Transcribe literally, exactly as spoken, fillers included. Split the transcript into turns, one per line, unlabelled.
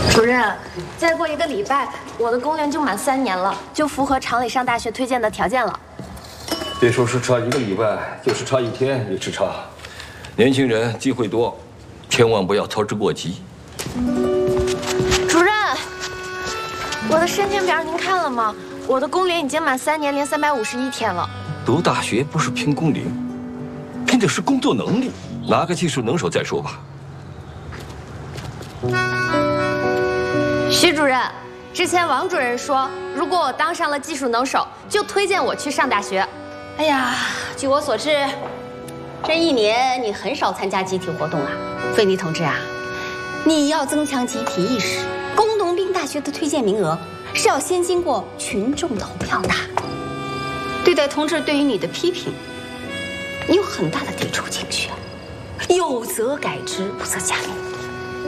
主任，再过一个礼拜，我的公联就满三年了，就符合厂里上大学推荐的条件了。
别说是差一个礼拜，就是差一天也是差。年轻人机会多，千万不要操之过急。
主任，我的申请表您看了吗？我的公联已经满三年零三百五十一天了。
读大学不是拼工龄，拼的是工作能力。拿个技术能手再说吧。
徐主任，之前王主任说，如果我当上了技术能手，就推荐我去上大学。
哎呀，据我所知，这一年你很少参加集体活动啊。费尼同志啊，你要增强集体意识，工农兵大学的推荐名额是要先经过群众投票的。对待同志对于你的批评，你有很大的抵触情绪啊，有则改之，不则加勉。